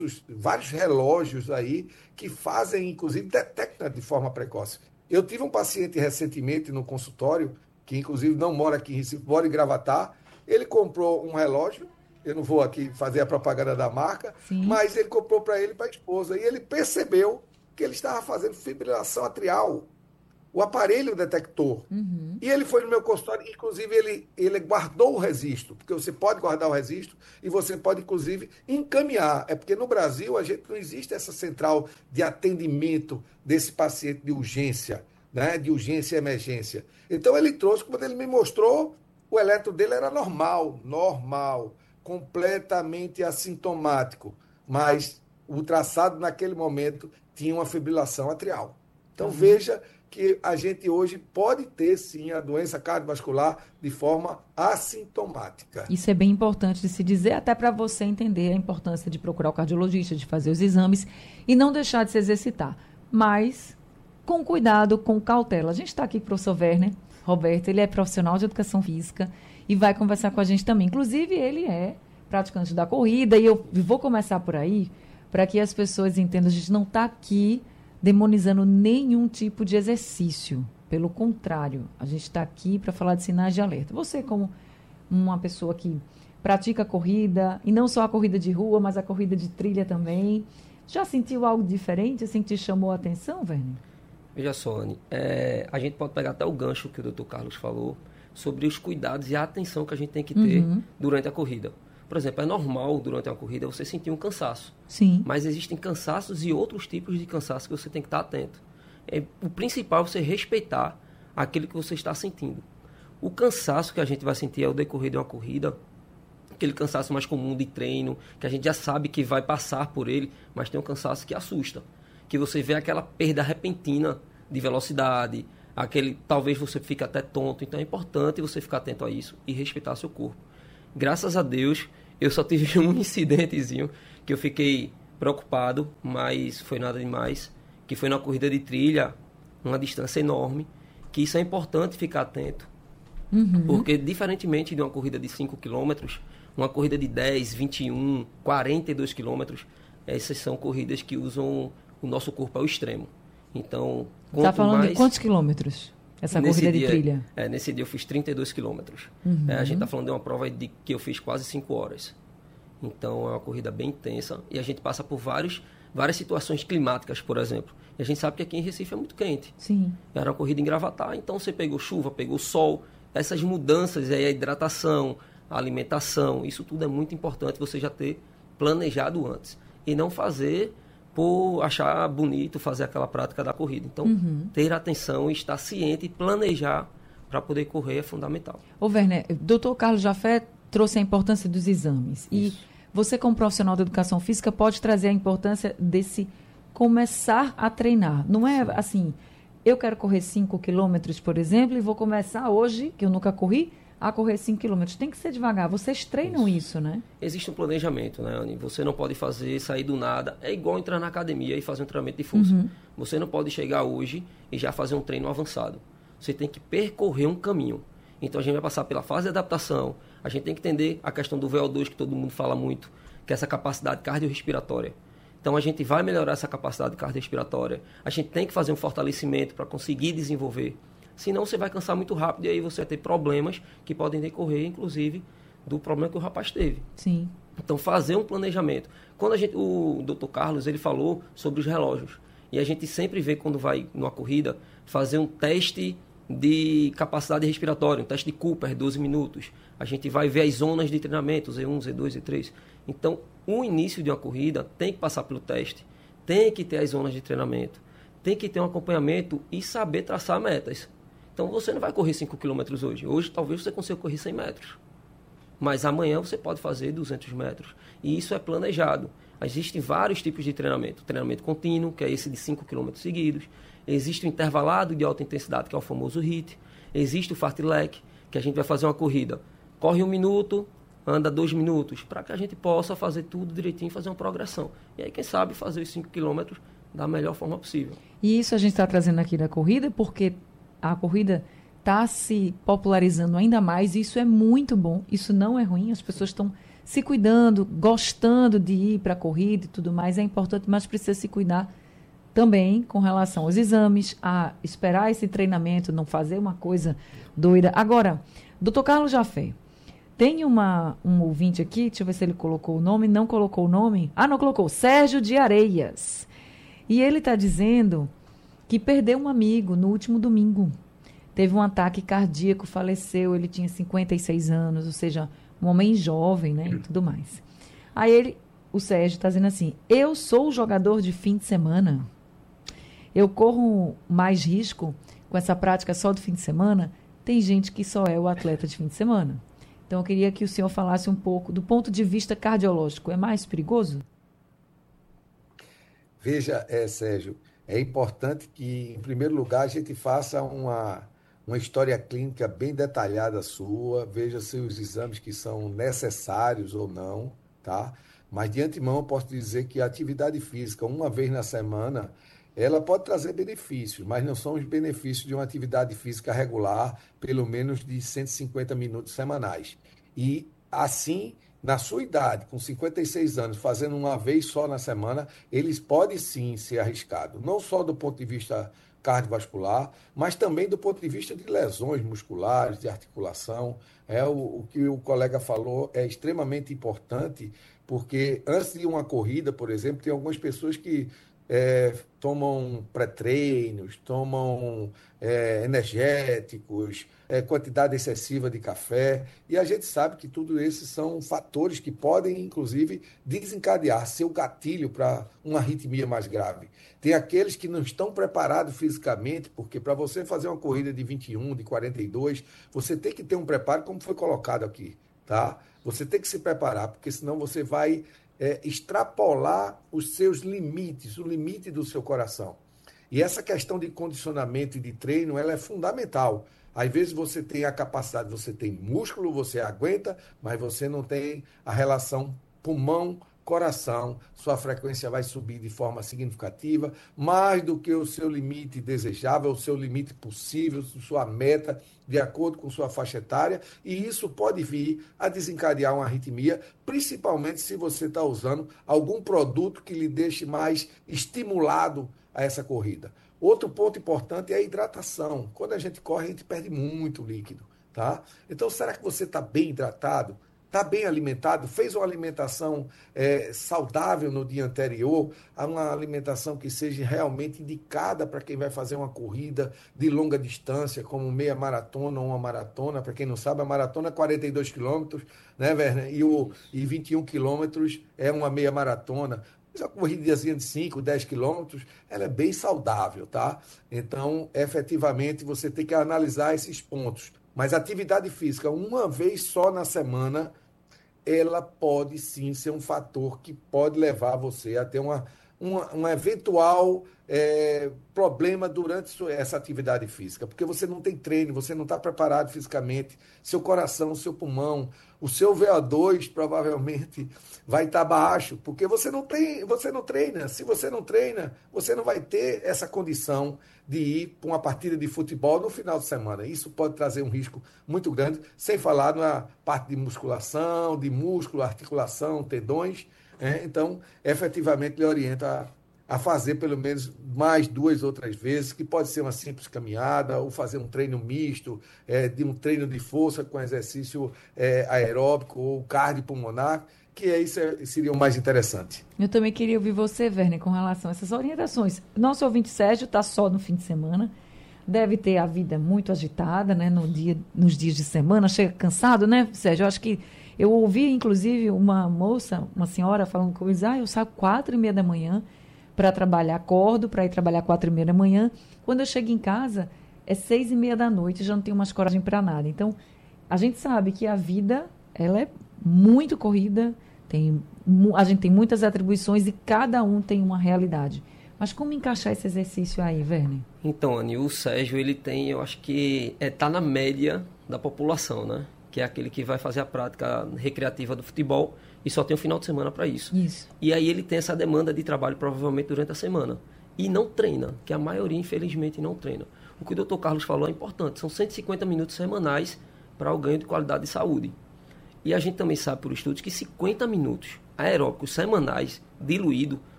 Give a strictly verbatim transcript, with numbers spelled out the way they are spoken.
vários relógios aí que fazem, inclusive, detectam de forma precoce. Eu tive um paciente recentemente no consultório, que inclusive não mora aqui em Recife, mora em Gravatá. Ele comprou um relógio, eu não vou aqui fazer a propaganda da marca, Sim. mas ele comprou para ele e para a esposa. E ele percebeu que ele estava fazendo fibrilação atrial, o aparelho detector. Uhum. E ele foi no meu consultório, inclusive ele, ele guardou o registro, porque você pode guardar o registro e você pode, inclusive, encaminhar. É porque no Brasil a gente não existe essa central de atendimento desse paciente de urgência, né? De urgência e emergência. Então ele trouxe, quando ele me mostrou, o eletro dele era normal, normal, completamente assintomático, mas o traçado naquele momento tinha uma fibrilação atrial. Então Tá vendo? veja que a gente hoje pode ter sim a doença cardiovascular de forma assintomática. Isso é bem importante de se dizer, até para você entender a importância de procurar o cardiologista, de fazer os exames e não deixar de se exercitar. Mas com cuidado, com cautela. A gente está aqui com o professor Werner Roberto, ele é profissional de educação física e vai conversar com a gente também. Inclusive, ele é praticante da corrida e eu vou começar por aí para que as pessoas entendam. A gente não está aqui demonizando nenhum tipo de exercício. Pelo contrário, a gente está aqui para falar de sinais de alerta. Você, como uma pessoa que pratica corrida, e não só a corrida de rua, mas a corrida de trilha também, já sentiu algo diferente, assim, que te chamou a atenção, Werner? Veja só, Anne, é, a gente pode pegar até o gancho que o doutor Carlos falou sobre os cuidados e a atenção que a gente tem que ter Uhum. durante a corrida. Por exemplo, é normal durante uma corrida você sentir um cansaço. Sim. Mas existem cansaços e outros tipos de cansaço que você tem que estar atento. É, o principal é você respeitar aquilo que você está sentindo. O cansaço que a gente vai sentir ao decorrer de uma corrida, aquele cansaço mais comum de treino, que a gente já sabe que vai passar por ele, mas tem um cansaço que assusta. Que você vê aquela perda repentina de velocidade, aquele, talvez você fique até tonto. Então é importante você ficar atento a isso e respeitar seu corpo. Graças a Deus, eu só tive um incidentezinho que eu fiquei preocupado, mas foi nada demais, que foi na corrida de trilha, uma distância enorme, que isso é importante ficar atento, Uhum. porque diferentemente de uma corrida de cinco quilômetros, uma corrida de dez, vinte e um, quarenta e dois quilômetros, essas são corridas que usam o nosso corpo ao extremo. Então, Está quanto falando mais... de quantos quilômetros? Essa Nesse corrida dia, de trilha? É, nesse dia eu fiz trinta e dois quilômetros. Uhum. É, a gente está falando de uma prova de, que eu fiz quase cinco horas. Então é uma corrida bem intensa e a gente passa por vários, várias situações climáticas, por exemplo. E a gente sabe que aqui em Recife é muito quente. Sim. Era uma corrida em Gravatá, então você pegou chuva, pegou sol. Essas mudanças aí, a hidratação, a alimentação, isso tudo é muito importante você já ter planejado antes. E não fazer por achar bonito fazer aquela prática da corrida. Então, Uhum. ter atenção, estar ciente e planejar para poder correr é fundamental. Ô, Werner, o doutor Carlos Jafé trouxe a importância dos exames. Isso. E você, como profissional de educação física, pode trazer a importância desse começar a treinar. Não é Sim. assim, eu quero correr cinco quilômetros, por exemplo, e vou começar hoje, que eu nunca corri, a correr cinco quilômetros. Tem que ser devagar. Vocês treinam isso, isso né? Existe um planejamento, né, Anny? Você não pode fazer, sair do nada. É igual entrar na academia e fazer um treinamento de força. Uhum. Você não pode chegar hoje e já fazer um treino avançado. Você tem que percorrer um caminho. Então a gente vai passar pela fase de adaptação. A gente tem que entender a questão do V O dois, que todo mundo fala muito, que é essa capacidade cardiorrespiratória. Então a gente vai melhorar essa capacidade cardiorrespiratória. A gente tem que fazer um fortalecimento para conseguir desenvolver. Senão você vai cansar muito rápido e aí você vai ter problemas que podem decorrer, inclusive, do problema que o rapaz teve. Sim. Então, fazer um planejamento. Quando a gente, o doutor Carlos, ele falou sobre os relógios. E a gente sempre vê, quando vai numa corrida, fazer um teste de capacidade respiratória, um teste de Cooper, doze minutos. A gente vai ver as zonas de treinamento, Z um, Z dois, Z três. Então, o início de uma corrida tem que passar pelo teste, tem que ter as zonas de treinamento, tem que ter um acompanhamento e saber traçar metas. Então, você não vai correr cinco quilômetros hoje. Hoje, talvez você consiga correr cem metros. Mas amanhã você pode fazer duzentos metros. E isso é planejado. Existem vários tipos de treinamento. Treinamento contínuo, que é esse de cinco quilômetros seguidos. Existe o intervalado de alta intensidade, que é o famoso H I I T. Existe o fartlek, que a gente vai fazer uma corrida. Corre um minuto, anda dois minutos, para que a gente possa fazer tudo direitinho e fazer uma progressão. E aí, quem sabe, fazer os cinco quilômetros da melhor forma possível. E isso a gente está trazendo aqui da corrida, porque a corrida está se popularizando ainda mais, e isso é muito bom, isso não é ruim, as pessoas estão se cuidando, gostando de ir para a corrida e tudo mais, é importante, mas precisa se cuidar também com relação aos exames, a esperar esse treinamento, não fazer uma coisa doida. Agora, doutor Carlos Jafé, tem uma, um ouvinte aqui, deixa eu ver se ele colocou o nome, não colocou o nome. Ah, não colocou, Sérgio de Areias. E ele está dizendo que perdeu um amigo no último domingo. Teve um ataque cardíaco, faleceu, ele tinha cinquenta e seis anos, ou seja, um homem jovem, né, e tudo mais. Aí ele, o Sérgio está dizendo assim, eu sou jogador de fim de semana, eu corro mais risco com essa prática só do fim de semana, tem gente que só é o atleta de fim de semana. Então, eu queria que o senhor falasse um pouco do ponto de vista cardiológico, é mais perigoso? Veja, é, Sérgio, é importante que, em primeiro lugar, a gente faça uma, uma história clínica bem detalhada sua, veja se os exames que são necessários ou não, tá? Mas, de antemão, eu posso dizer que a atividade física, uma vez na semana, ela pode trazer benefícios, mas não são os benefícios de uma atividade física regular, pelo menos de cento e cinquenta minutos semanais. E, assim, na sua idade, com cinquenta e seis anos, fazendo uma vez só na semana, eles podem sim ser arriscados, não só do ponto de vista cardiovascular, mas também do ponto de vista de lesões musculares, de articulação. É, o, o que o colega falou é extremamente importante, porque antes de uma corrida, por exemplo, tem algumas pessoas que É, tomam pré-treinos, tomam é, energéticos, é, quantidade excessiva de café, e a gente sabe que tudo isso são fatores que podem, inclusive, desencadear seu gatilho para uma arritmia mais grave. Tem aqueles que não estão preparados fisicamente, porque para você fazer uma corrida de vinte e um, de quarenta e dois, você tem que ter um preparo, como foi colocado aqui, tá? Você tem que se preparar, porque senão você vai É, extrapolar os seus limites, o limite do seu coração. E essa questão de condicionamento e de treino, ela é fundamental. Às vezes você tem a capacidade, você tem músculo, você aguenta, mas você não tem a relação pulmão-coração. Sua frequência vai subir de forma significativa, mais do que o seu limite desejável, o seu limite possível, sua meta, de acordo com sua faixa etária, e isso pode vir a desencadear uma arritmia, principalmente se você está usando algum produto que lhe deixe mais estimulado a essa corrida. Outro ponto importante é a hidratação. Quando a gente corre, a gente perde muito líquido, tá? Então, será que você está bem hidratado? Está bem alimentado? Fez uma alimentação é, saudável no dia anterior? Uma alimentação que seja realmente indicada para quem vai fazer uma corrida de longa distância, como meia maratona ou uma maratona. Para quem não sabe, a maratona é quarenta e dois quilômetros, né, Werner? E, o, e vinte e um quilômetros é uma meia maratona. Mas a corridazinha de cinco, dez quilômetros, ela é bem saudável, tá? Então, efetivamente, você tem que analisar esses pontos. Mas a atividade física, uma vez só na semana, ela pode sim ser um fator que pode levar você a ter uma, uma, um eventual é, problema durante essa atividade física, porque você não tem treino, você não está preparado fisicamente, seu coração, seu pulmão, o seu V O dois provavelmente vai estar baixo, porque você não tem, você não treina. Se você não treina, você não vai ter essa condição de ir para uma partida de futebol no final de semana. Isso pode trazer um risco muito grande, sem falar na parte de musculação, de músculo, articulação, tendões. Né? Então, efetivamente, ele orienta a, a fazer pelo menos mais duas outras vezes, que pode ser uma simples caminhada, ou fazer um treino misto, é, de um treino de força com exercício é, aeróbico ou cardiopulmonar, que aí seria o mais interessante. Eu também queria ouvir você, Werner, com relação a essas orientações. Nosso ouvinte Sérgio está só no fim de semana, deve ter a vida muito agitada, né, no dia, nos dias de semana, chega cansado, né, Sérgio? Eu acho que eu ouvi, inclusive, uma moça, uma senhora falando comigo, ah, eu saio quatro e meia da manhã para trabalhar, acordo para ir trabalhar quatro e meia da manhã. Quando eu chego em casa, é seis e meia da noite, já não tenho mais coragem para nada. Então, a gente sabe que a vida, ela é muito corrida, tem, a gente tem muitas atribuições e cada um tem uma realidade. Mas como encaixar esse exercício aí, Werner? Então, Anny, o Sérgio, ele tem, eu acho que está é, tá na média da população, né? Que é aquele que vai fazer a prática recreativa do futebol e só tem um final de semana para isso. Isso. E aí ele tem essa demanda de trabalho provavelmente durante a semana. E não treina, que a maioria, infelizmente, não treina. O que o doutor Carlos falou é importante, são cento e cinquenta minutos semanais para o ganho de qualidade de saúde. E a gente também sabe por estudos que cinquenta minutos aeróbicos semanais, diluído,